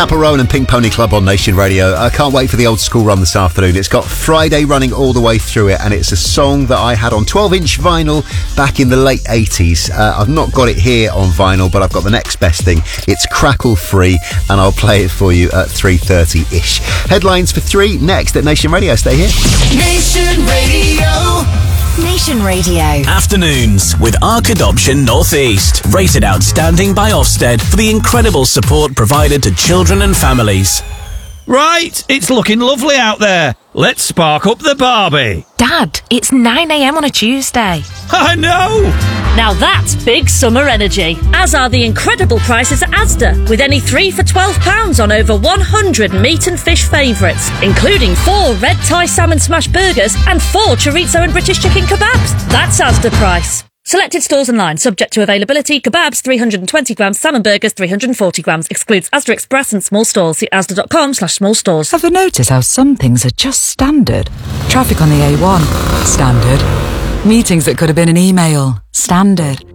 Chapel Rowan and Pink Pony Club on Nation Radio. I can't wait for the old school run this afternoon. It's got Friday running all the way through it, and it's a song that I had on 12-inch vinyl back in the late 80s. I've not got it here on vinyl, but I've got the next best thing. It's Crackle Free, and I'll play it for you at 3:30-ish. Headlines for 3 next at Nation Radio. Stay here. Nation Radio. Nation Radio. Afternoons with Arc Adoption North East. Rated outstanding by Ofsted for the incredible support provided to children and families. Right, it's looking lovely out there. Let's spark up the Barbie. Dad, it's 9 a.m. on a Tuesday. I know! Now that's big summer energy, as are the incredible prices at Asda, with any 3 for £12 on over 100 meat and fish favourites, including 4 red Thai salmon smash burgers and 4 chorizo and British chicken kebabs. That's Asda price. Selected stores online, subject to availability. Kebabs 320 grams, salmon burgers 340 grams. Excludes Asda Express and small stores. See asda.com/small stores. Ever notice how some things are just standard? Traffic on the A1, standard. Meetings that could have been an email, standard.